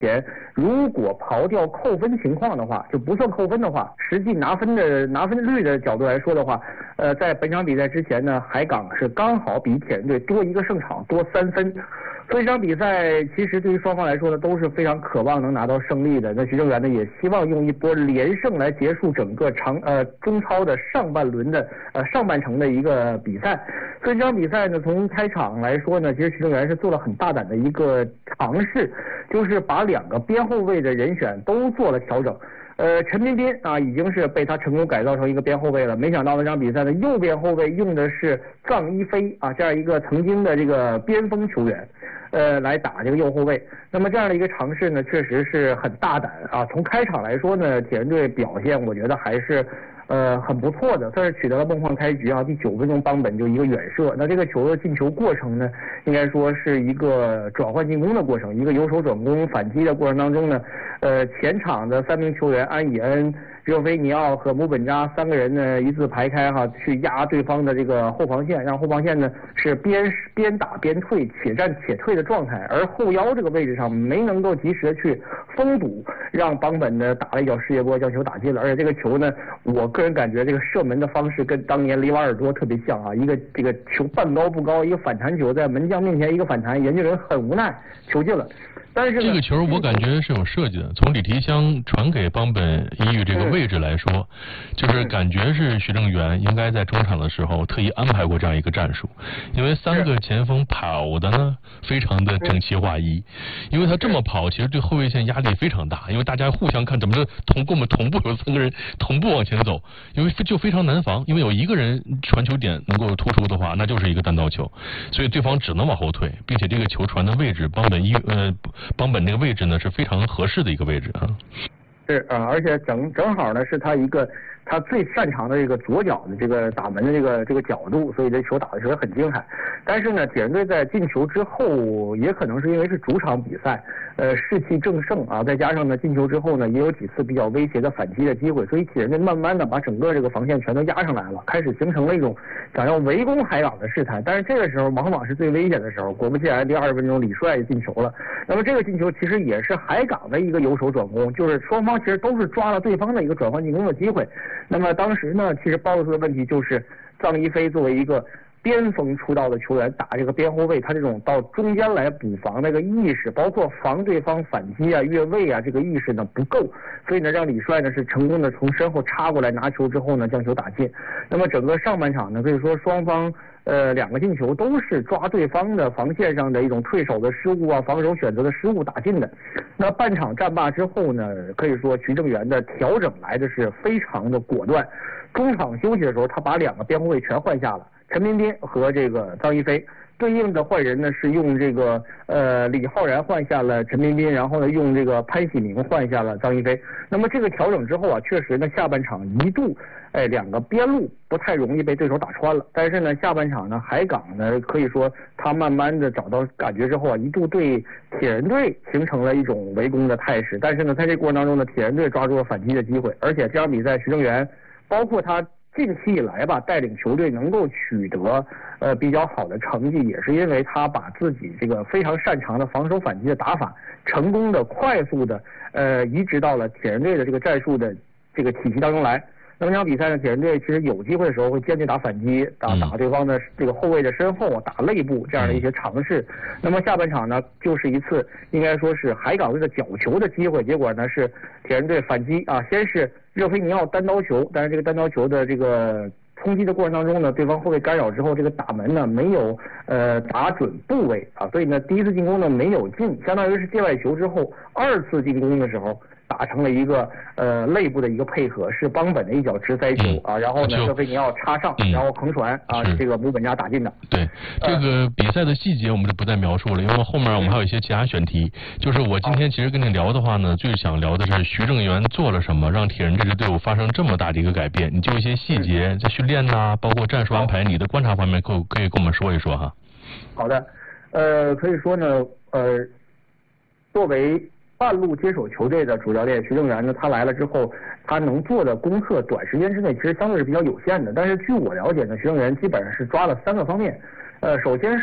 前，如果刨掉扣分情况的话，就不算扣分的话，实际拿分率的角度来说的话，在本场比赛之前呢，海港是刚好比铁人队多一个胜场，多3分。所以这场比赛其实对于双方来说呢，都是非常渴望能拿到胜利的。那徐正源呢，也希望用一波连胜来结束整个中超的上半程的一个比赛。所以这场比赛呢，从开场来说呢，其实徐正源是做了很大胆的一个尝试，就是把2个边后卫的人选都做了调整。陈彬彬啊，已经是被他成功改造成一个边后卫了。没想到这场比赛的右边后卫用的是臧一飞啊，这样一个曾经的这个边锋球员，来打这个右后卫。那么这样的一个尝试呢，确实是很大胆啊。从开场来说呢，铁人队表现我觉得还是很不错的，算是取得了梦幻开局啊。第9分钟，邦本就一个远射，那这个球的进球过程呢，应该说是一个转换进攻的过程，一个由守转攻反击的过程当中呢，前场的3名球员安以恩、热菲尼奥和姆本扎3个人呢一字排开哈，去压对方的这个后防线，让后防线呢是边打边退，且战且退的状态，而后腰这个位置上没能够及时的去封堵，让邦本呢打了一脚世界波将球打进了。而且这个球呢，我个人感觉这个射门的方式跟当年里瓦尔多特别像啊，一个这个球半高不高，一个反弹球在门将面前一个反弹，研究人很无奈，球进了。但是这个球我感觉是有设计的，从李提香传给邦本伊予这个位置来说，就是感觉是徐正源应该在中场的时候特意安排过这样一个战术，因为3个前锋跑的呢非常的整齐划一，因为他这么跑其实对后卫线压力非常大，因为大家互相看怎么着跟我们同步有3个人同步往前走，因为就非常难防，因为有一个人传球点能够突出的话，那就是一个单刀球，所以对方只能往后退，并且这个球传的位置邦本这个位置呢是非常合适的一个位置啊。 是啊，而且正好呢是他最擅长的这个左脚的这个打门的这个角度，所以这球打的确实很精彩。但是呢，铁人队在进球之后，也可能是因为是主场比赛，士气正盛啊，再加上呢进球之后呢，也有几次比较威胁的反击的机会，所以铁人队慢慢的把整个这个防线全都压上来了，开始形成了一种想要围攻海港的势态。但是这个时候往往是最危险的时候，果不其然，第20分钟李帅进球了。那么这个进球其实也是海港的一个由守转攻，就是双方其实都是抓了对方的一个转换进攻的机会。那么当时呢，其实暴露出的问题就是臧一飞作为一个边锋出道的球员打这个边后卫，他这种到中间来补防那个意识，包括防对方反击啊、越位啊这个意识呢不够，所以呢让李帅呢是成功的从身后插过来拿球之后呢将球打进。那么整个上半场呢可以说双方2个进球都是抓对方的防线上的一种退守的失误啊、防守选择的失误打进的。那半场战罢之后呢，可以说徐正源的调整来的是非常的果断。中场休息的时候，他把2个边后卫全换下了，陈彬彬和这个臧一飞。对应的换人呢是用这个李浩然换下了陈彬彬，然后呢用这个潘喜明换下了臧一飞。那么这个调整之后啊，确实呢下半场一度2个边路不太容易被对手打穿了。但是呢下半场呢海港呢可以说他慢慢的找到感觉之后啊，一度对铁人队形成了一种围攻的态势。但是呢在这过程当中呢，铁人队抓住了反击的机会，而且这场比赛徐正源包括他近期以来吧，带领球队能够取得比较好的成绩，也是因为他把自己这个非常擅长的防守反击的打法，成功的快速的移植到了铁人队的这个战术的这个体系当中来。那么这场比赛呢，铁人队其实有机会的时候会坚决打反击，打对方的这个后卫的身后，打肋部这样的一些尝试。那么下半场呢，就是一次应该说是海港队的角球的机会，结果呢是铁人队反击啊，先是热菲尼奥单刀球，但是这个单刀球的这个冲击的过程当中呢，对方后卫干扰之后，这个打门呢没有打准部位啊，所以呢第一次进攻呢没有进，相当于是界外球之后2次进攻的时候打成了一个肋部的一个配合，是邦本的一脚直塞球啊，然后呢热菲尼奥插上，然后横传啊，这个姆本扎打进的。 对，这个比赛的细节我们就不再描述了，因为后面我们还有一些其他选题。就是我今天其实跟你聊的话呢，最想聊的是徐正源做了什么，让铁人这支队伍发生这么大的一个改变。你就一些细节在训练呐，包括战术安排，你的观察方面可以跟我们说一说哈。 好的，可以说呢，作为半路接手球队的主教练徐正源呢，他来了之后，他能做的功课短时间之内其实相对是比较有限的。但是据我了解呢，徐正源基本上是抓了3个方面。首先是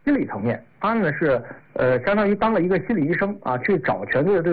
心理层面，他呢是相当于当了一个心理医生啊，去找全队的队